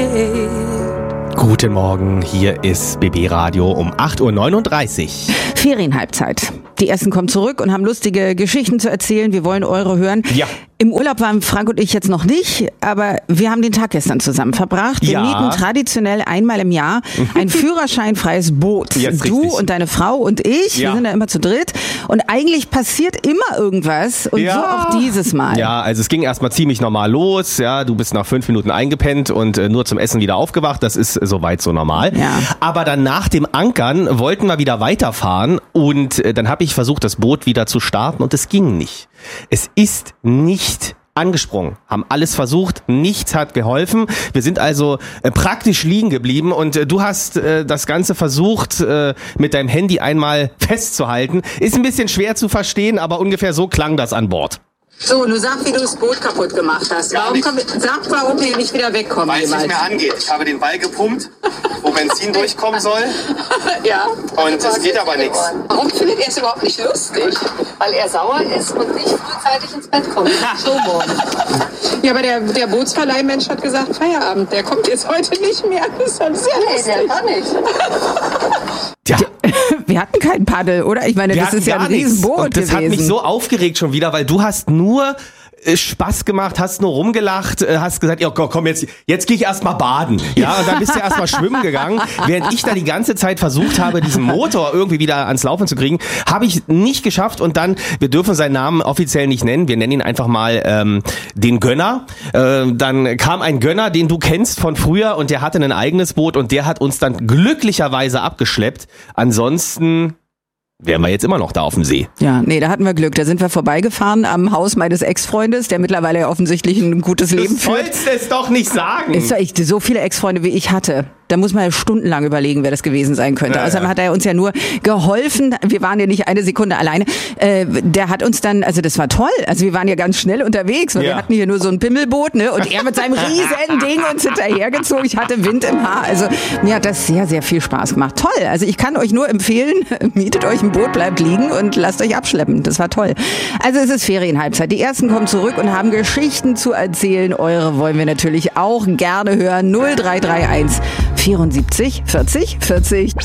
Guten Morgen, hier ist BB Radio um 8.39 Uhr. Ferienhalbzeit. Die Ersten kommen zurück und haben lustige Geschichten zu erzählen. Wir wollen eure hören. Ja. Im Urlaub waren Frank und ich jetzt noch nicht, aber wir haben den Tag gestern zusammen verbracht. Wir mieten traditionell einmal im Jahr ein führerscheinfreies Boot. Jetzt du richtig. und deine Frau und ich, wir sind da immer zu dritt. Und eigentlich passiert immer irgendwas und so auch dieses Mal. Ja, also es ging erstmal ziemlich normal los. Ja, du bist nach 5 Minuten eingepennt und nur zum Essen wieder aufgewacht. Das ist soweit so normal. Ja. Aber dann nach dem Ankern wollten wir wieder weiterfahren und dann habe ich versucht, das Boot wieder zu starten und es ging nicht. Es ist nicht angesprungen, haben alles versucht, nichts hat geholfen. Wir sind also praktisch liegen geblieben und du hast das Ganze versucht, mit deinem Handy einmal festzuhalten. Ist ein bisschen schwer zu verstehen, aber ungefähr so klang das an Bord. So, du sag, wie du das Boot kaputt gemacht hast. Warum wir nicht wieder wegkommen. Weil es nicht mehr angeht. Ich habe den Ball gepumpt, wo Benzin durchkommen soll. Ja. Und es geht aber nichts. Warum findet er es überhaupt nicht lustig? Weil er sauer ist und nicht frühzeitig ins Bett kommt. So morgen. Ja, aber der Bootsverleihmensch hat gesagt, Feierabend, der kommt jetzt heute nicht mehr. Das ist sehr lustig. Der kann nicht. Tja. Wir hatten kein Paddel, oder? Ich meine, das ist ja ein Riesenboot und das gewesen. hat mich so aufgeregt schon wieder, weil du hast nur Spaß gemacht, hast nur rumgelacht, hast gesagt, ja komm, jetzt gehe ich erstmal baden. Ja, und dann bist du erstmal schwimmen gegangen. Während ich da die ganze Zeit versucht habe, diesen Motor irgendwie wieder ans Laufen zu kriegen, habe ich nicht geschafft und dann, wir dürfen seinen Namen offiziell nicht nennen, wir nennen ihn einfach mal den Gönner. Dann kam ein Gönner, den du kennst von früher und der hatte ein eigenes Boot und der hat uns dann glücklicherweise abgeschleppt. Ansonsten wären wir jetzt immer noch da auf dem See. Ja, nee, da hatten wir Glück. Da sind wir vorbeigefahren am Haus meines Ex-Freundes, der mittlerweile ja offensichtlich ein gutes Leben führt. Du sollst es doch nicht sagen. Ist doch echt so viele Ex-Freunde, wie ich hatte. Da muss man ja stundenlang überlegen, wer das gewesen sein könnte. Ja, Außerdem hat er uns ja nur geholfen. Wir waren ja nicht eine Sekunde alleine. Der hat uns dann, also das war toll. Also wir waren ja ganz schnell unterwegs. Und wir hatten hier nur so ein Pimmelboot, ne? Und er mit seinem riesen Ding uns hinterhergezogen. Ich hatte Wind im Haar. Also mir hat das sehr, sehr viel Spaß gemacht. Toll. Also ich kann euch nur empfehlen, mietet euch ein Boot, bleibt liegen und lasst euch abschleppen. Das war toll. Also es ist Ferienhalbzeit. Die Ersten kommen zurück und haben Geschichten zu erzählen. Eure wollen wir natürlich auch gerne hören. 0331 74 40 40.